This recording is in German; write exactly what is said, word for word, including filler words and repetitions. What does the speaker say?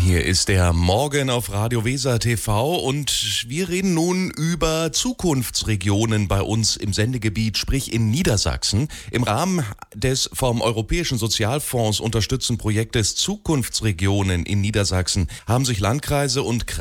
Hier ist der Morgen auf Radio Weser T V und wir reden nun über Zukunftsregionen bei uns im Sendegebiet, sprich in Niedersachsen. Im Rahmen des vom Europäischen Sozialfonds unterstützten Projektes Zukunftsregionen in Niedersachsen haben sich Landkreise und